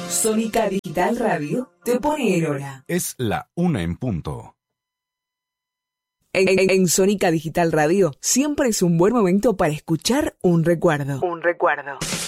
Sónica Digital Radio te pone en hora. Es la 1 en punto. En Sónica Digital Radio siempre es un buen momento para escuchar un recuerdo.